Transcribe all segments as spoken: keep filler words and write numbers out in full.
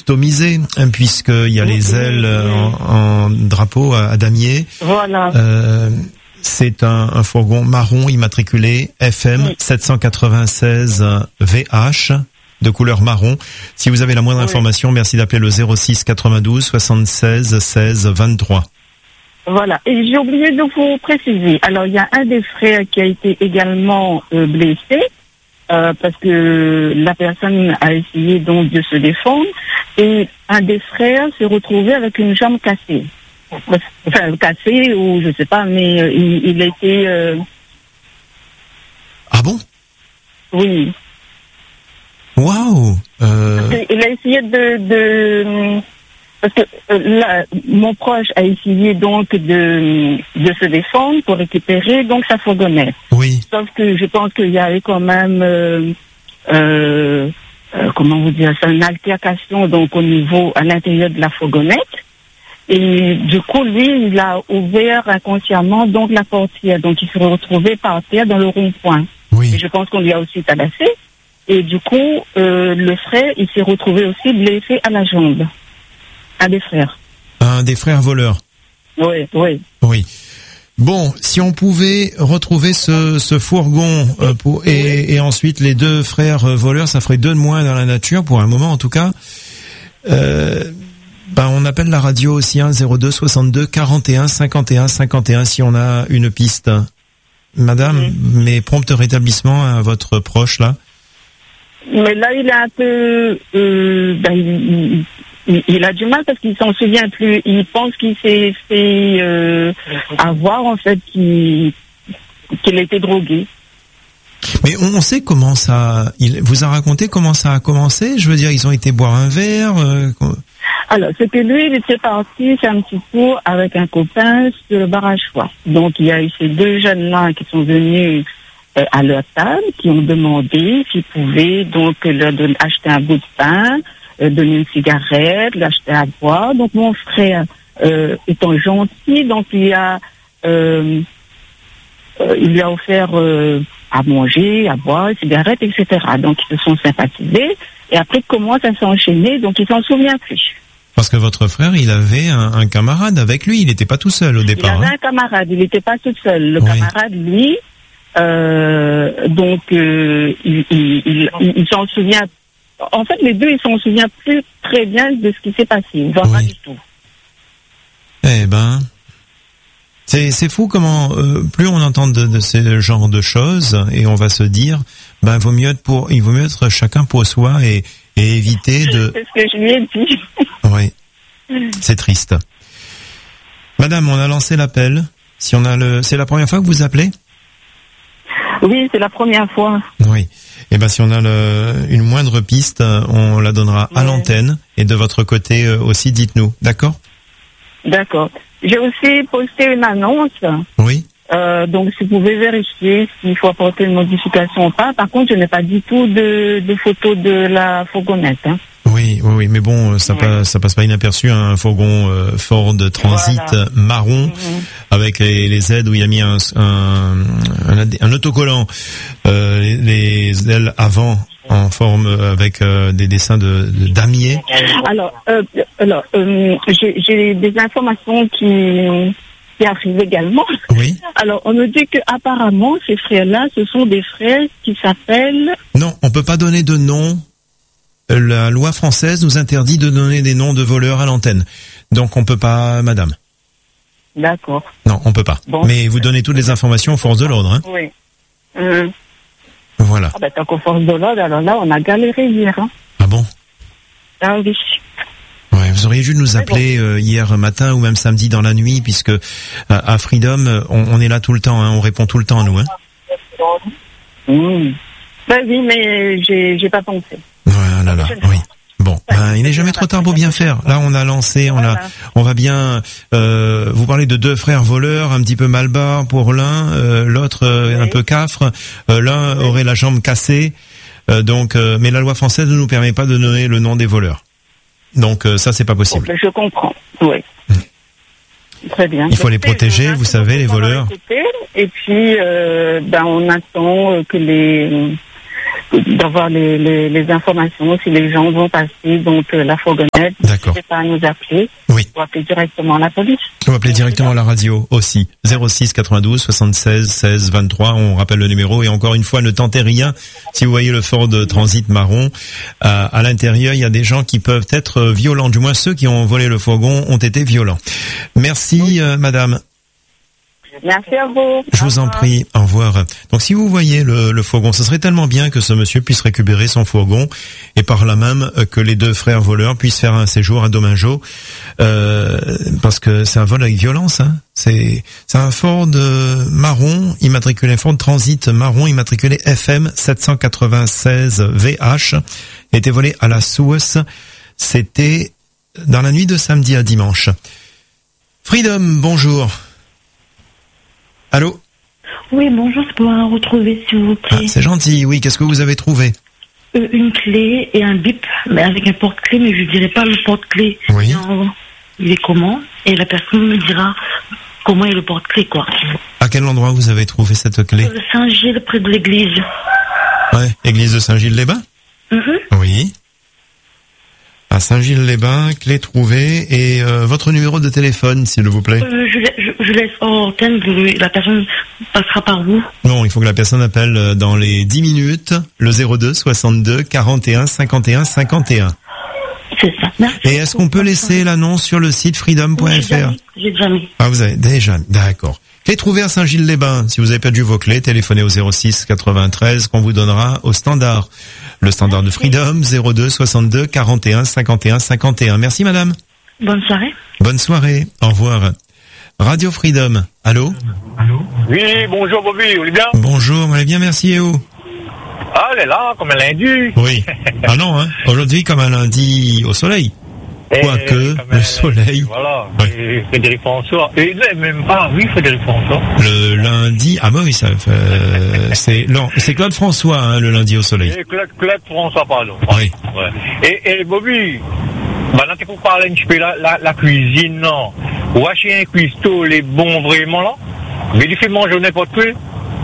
customisé, hein, puisqu'il y a les ailes en, en drapeau à, à damier. Voilà. Euh, c'est un, un fourgon marron immatriculé F M oui. sept cent quatre-vingt-seize V H de couleur marron. Si vous avez la moindre oui. information, merci d'appeler le zéro six quatre-vingt-douze soixante-seize seize vingt-trois. Voilà. Et j'ai oublié de vous préciser. Alors, il y a un des frères qui a été également euh, blessé. Euh, parce que la personne a essayé donc de se défendre et un des frères s'est retrouvé avec une jambe cassée. Enfin, cassée ou je sais pas, mais euh, il, il a été... Euh... Ah bon? Oui. Waouh. Euh... Il a essayé de... de... Parce que euh, là, mon proche a essayé donc de de se défendre pour récupérer donc sa fourgonnette. Oui. Sauf que je pense qu'il y avait quand même euh, euh, euh, comment vous dire ça, une altercation donc au niveau à l'intérieur de la fourgonnette. Et du coup, lui, il a ouvert inconsciemment donc la portière, donc il s'est retrouvé par terre dans le rond-point. Oui. Et je pense qu'on lui a aussi tabassé. Et du coup, euh, le frère, il s'est retrouvé aussi blessé à la jambe. Un des frères. Un des frères voleurs. Oui, oui. Oui. Bon, si on pouvait retrouver ce, ce fourgon euh, pour, et, et ensuite les deux frères euh, voleurs, ça ferait deux de moins dans la nature, pour un moment en tout cas. Euh, ben on appelle la radio aussi, hein, zéro deux soixante-deux quarante et un cinquante et un cinquante et un si on a une piste. Madame, mmh. mais prompt rétablissement à votre proche là. Mais là, il est un peu... Euh, ben, il, il, il a du mal parce qu'il s'en souvient plus. Il pense qu'il s'est fait euh, avoir, en fait, qu'il, qu'il a été drogué. Mais on sait comment ça... Il vous a raconté comment ça a commencé? Je veux dire, ils ont été boire un verre euh... Alors, c'est que lui, il était parti faire un petit tour avec un copain sur le bar à choix. Donc, il y a eu ces deux jeunes-là qui sont venus... Euh, à leur table, qui ont demandé s'ils pouvaient donc leur donner, acheter un bout de pain, euh, donner une cigarette, l'acheter à boire. Donc mon frère, euh, étant gentil, donc il a, euh, euh, il lui a offert euh, à manger, à boire, cigarettes, et cetera. Donc ils se sont sympathisés. Et après comment ça s'est enchaîné, donc il s'en souvient plus. Parce que votre frère, il avait un, un camarade avec lui, il n'était pas tout seul au départ. Il avait hein. un camarade, il n'était pas tout seul. Le oui. camarade, lui. Euh, donc euh, il, il, il, il, il s'en souvient. En fait, les deux, ils s'en souviennent plus très bien de ce qui s'est passé. Voire oui. pas du tout. Eh ben, c'est c'est fou comment euh, plus on entend de, de ce genre de choses et on va se dire, ben vaut mieux être pour, il vaut mieux être chacun pour soi et, et éviter de. C'est ce que je lui ai dit. Oui, c'est triste. Madame, on a lancé l'appel. Si on a le, c'est la première fois que vous appelez? Oui, c'est la première fois. Oui. Eh ben, si on a le, une moindre piste, on la donnera à ouais. l'antenne. Et de votre côté aussi, dites-nous. D'accord? D'accord. J'ai aussi posté une annonce. Oui. Euh, donc, si vous pouvez vérifier s'il faut apporter une modification ou pas. Par contre, je n'ai pas du tout de, de photo de la fourgonnette. Hein. Oui, oui, oui, mais bon, ça, ouais. passe, ça passe pas inaperçu, un fourgon euh, Ford Transit voilà. marron mm-hmm. avec les, les aides où il y a mis un, un, un, un autocollant, euh, les, les ailes avant en forme avec euh, des dessins de, de damier. Alors, euh, alors euh, j'ai, j'ai des informations qui qui arrivent également. Oui. Alors, on me dit que apparemment ces frères-là, ce sont des frères qui s'appellent. Non, on peut pas donner de nom. La loi française nous interdit de donner des noms de voleurs à l'antenne. Donc on peut pas, madame. D'accord. Non, on peut pas. Bon. Mais vous donnez toutes les informations aux forces de l'ordre. Hein. Oui. Mmh. Voilà. Ah ben tant qu'aux forces de l'ordre, alors là on a galéré hier. Hein. Ah bon? Ah oui. Ouais, vous auriez dû nous appeler bon. euh, hier matin ou même samedi dans la nuit, puisque euh, à Freedom, on, on est là tout le temps, hein, on répond tout le temps à nous. Hein. Mmh. Ben oui, mais j'ai, j'ai pas pensé. Voilà, là, oui. Bon, ben, il n'est jamais trop tard pour bien faire. Là, on a lancé, on a, on va bien. Euh, vous parlez de deux frères voleurs, un petit peu malbarres pour l'un, euh, l'autre euh, oui. un peu cafre. Euh, l'un oui. aurait la jambe cassée. Euh, donc, euh, mais la loi française ne nous permet pas de donner le nom des voleurs. Donc, euh, ça, c'est pas possible. Bon, je comprends. Oui. Mmh. Très bien. Il faut les protéger, vous savez, les voleurs. Et puis, euh, ben, on attend que les d'avoir les, les, les informations si les gens vont passer donc euh, la fourgonnette. D'accord. N'hésitez pas à nous appeler. Oui. Ou appeler directement la police. Ou appeler directement la radio aussi. zéro six quatre-vingt-douze soixante-seize seize vingt-trois. On rappelle le numéro et encore une fois, ne tentez rien. Si vous voyez le Ford Transit marron, à, à l'intérieur, il y a des gens qui peuvent être violents. Du moins, ceux qui ont volé le fourgon ont été violents. Merci, euh, madame. Merci à vous. Je vous en prie, au revoir. Donc si vous voyez le, le fourgon, ce serait tellement bien que ce monsieur puisse récupérer son fourgon et par là même que les deux frères voleurs puissent faire un séjour à Domingo, euh, parce que c'est un vol avec violence. Hein. C'est c'est un Ford euh, marron immatriculé, Ford Transit marron immatriculé F M sept cent quatre-vingt-seize V H, a été volé à la source. C'était dans la nuit de samedi à dimanche. Freedom, bonjour. Allô? Oui, bonjour, c'est pour un retrouver, s'il vous plaît. Ah, c'est gentil, oui. Qu'est-ce que vous avez trouvé? euh, Une clé et un bip, mais avec un porte-clé, mais je ne dirai pas le porte-clé. Oui. Non, il est comment? Et la personne me dira comment est le porte-clé, quoi. À quel endroit vous avez trouvé cette clé? Euh, Saint-Gilles, près de l'église. Ouais, église de Saint-Gilles-les-Bains? Mm-hmm. Oui. À Saint-Gilles-les-Bains, clé trouvée. Et euh, votre numéro de téléphone, s'il vous plaît? Euh, je, je, je laisse en antenne, la personne passera par vous. Non, il faut que la personne appelle dans les dix minutes le zéro deux soixante-deux quarante et un cinquante et un cinquante et un. C'est ça. Merci. Et est-ce qu'on peut laisser l'annonce sur le site freedom point f r? J'ai déjà mis. Ah, vous avez déjà mis. D'accord. Clé trouvée à Saint-Gilles-les-Bains. Si vous avez perdu vos clés, téléphonez au zéro six quatre-vingt-treize qu'on vous donnera au standard. Le standard de Freedom, zéro deux soixante-deux quarante et un cinquante et un cinquante et un. Merci madame. Bonne soirée. Bonne soirée. Au revoir. Radio Freedom. Allô? Allô? Oui, bonjour Bobby, vous allez bien? Bonjour, on est bien, merci et où? Ah, elle est là, comme un lundi. Oui. Ah non, hein. Aujourd'hui, comme un lundi au soleil. Quoique, le soleil. Voilà. Ouais. Et Frédéric François. Et même pas, oui, Frédéric François. Le lundi, ah bah oui, ça, euh, c'est, non, c'est Claude François, hein, le lundi au soleil. Et Claude, Claude François, pardon. Oui. Ouais. Et, et Bobby, bah, là, tu peux parler un petit peu la, la, la cuisine, non. Wacher un cuistot, les bons vraiment, là. Mais il fait manger n'importe quoi.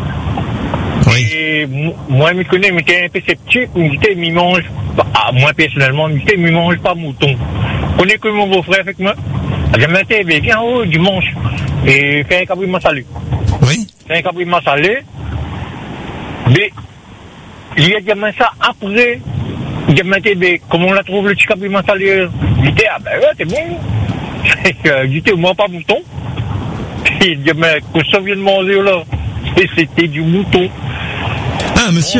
Oui. Et m- moi, je me connais, mais t'es un peu sceptique, mais t'es, il mange, bah, moi, personnellement, mais t'es, il mange pas mouton. Je connais que mon beau-frère avec moi. J'aime bien, mais viens, oh, dimanche. Et fais un cabriment salé. Oui. Fais un cabriment salé. Mais, il y a jamais ça après. Il y a maintenant, comment on la trouve le petit cabriment salé? Il dit, ah ben ouais, c'est bon. Il dit, moi, pas mouton. Il dit, mais, que ça vient de manger là. Et c'était du mouton. Ah, monsieur.